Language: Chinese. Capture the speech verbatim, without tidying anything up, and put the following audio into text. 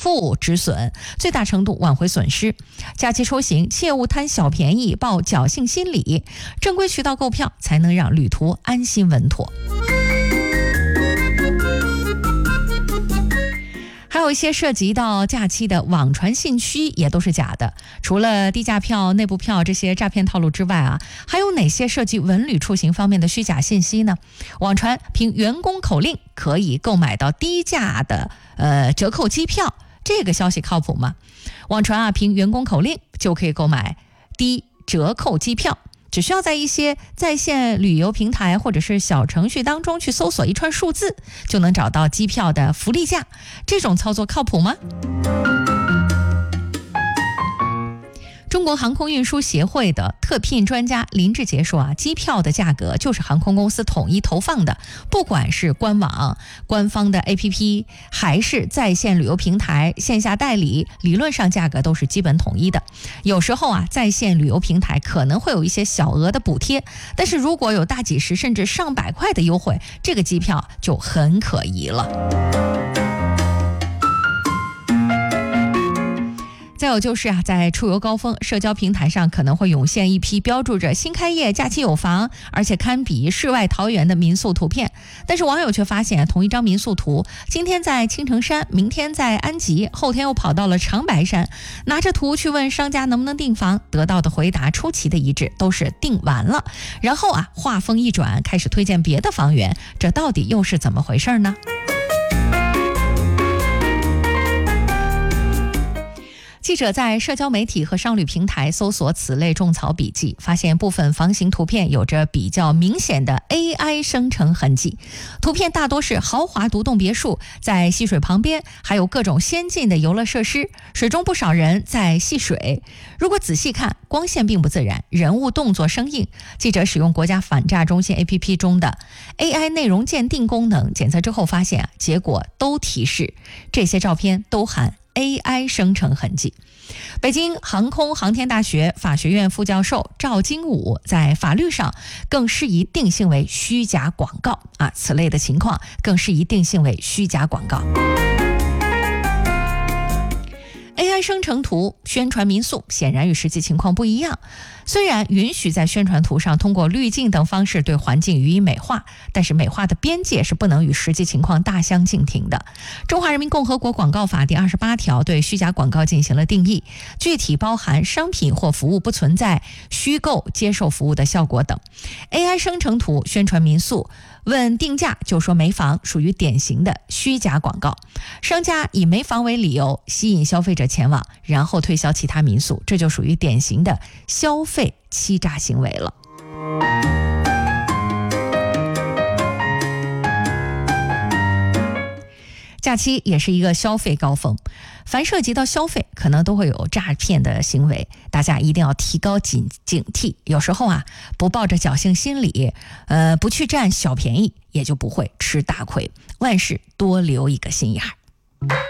负止损，最大程度挽回损失。假期出行切勿贪小便宜，抱侥幸心理，正规渠道购票才能让旅途安心稳妥。还有一些涉及到假期的网传信息也都是假的，除了低价票、内部票这些诈骗套路之外啊，还有哪些涉及文旅出行方面的虚假信息呢？网传凭员工口令可以购买到低价的呃折扣机票，这个消息靠谱吗？网传啊，凭员工口令就可以购买低折扣机票，只需要在一些在线旅游平台或者是小程序当中去搜索一串数字，就能找到机票的福利价，这种操作靠谱吗？中国航空运输协会的特聘专家林志杰说啊，机票的价格就是航空公司统一投放的，不管是官网、官方的 A P P 还是在线旅游平台、线下代理，理论上价格都是基本统一的。有时候啊，在线旅游平台可能会有一些小额的补贴，但是如果有大几十甚至上百块的优惠，这个机票就很可疑了。再有就是啊，在出游高峰，社交平台上可能会涌现一批标注着新开业、假期有房，而且堪比世外桃源的民宿图片。但是网友却发现，同一张民宿图，今天在青城山，明天在安吉，后天又跑到了长白山。拿着图去问商家能不能订房，得到的回答出奇的一致，都是订完了。然后啊，话锋一转，开始推荐别的房源，这到底又是怎么回事呢？记者在社交媒体和商旅平台搜索此类种草笔记，发现部分房型图片有着比较明显的 A I 生成痕迹。图片大多是豪华独栋别墅，在溪水旁边，还有各种先进的游乐设施，水中不少人在戏水。如果仔细看，光线并不自然，人物动作生硬。记者使用国家反诈中心 A P P 中的 A I 内容鉴定功能检测之后发现啊，结果都提示这些照片都含A I 生成痕迹。北京航空航天大学法学院副教授赵金武在法律上更适宜定性为虚假广告啊，此类的情况更适宜定性为虚假广告。A I 生成图宣传民宿显然与实际情况不一样，虽然允许在宣传图上通过滤镜等方式对环境予以美化，但是美化的边界是不能与实际情况大相径庭的。中华人民共和国广告法第二十八条对虚假广告进行了定义，具体包含商品或服务不存在虚构接受服务的效果等。 A I 生成图宣传民宿，问定价就说没房，属于典型的虚假广告。商家以没房为理由吸引消费者前往，然后推销其他民宿，这就属于典型的消费欺诈行为了。假期也是一个消费高峰，凡涉及到消费，可能都会有诈骗的行为，大家一定要提高警警惕。有时候啊，不抱着侥幸心理，呃，不去占小便宜，也就不会吃大亏。万事多留一个心眼儿。